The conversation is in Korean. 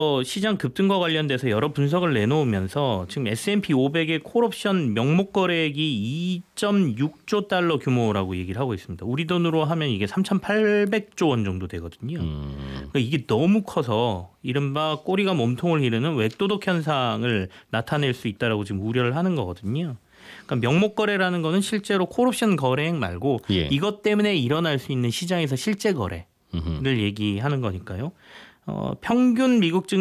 시장 급등과 관련돼서 여러 분석을 내놓으면서 지금 S&P 500의 콜옵션 명목 거래액이 2.6조 달러 규모라고 얘기를 하고 있습니다. 우리 돈으로 하면 이게 3,800조 원 정도 되거든요. 그러니까 이게 너무 커서 이른바 꼬리가 몸통을 이루는 외도덕 현상을 나타낼 수 있다라고 지금 우려를 하는 거거든요. 그러니까 명목 거래라는 거는 실제로 콜옵션 거래액 말고 예. 이것 때문에 일어날 수 있는 시장에서 실제 거래를 얘기하는 거니까요. 평균 미국 증시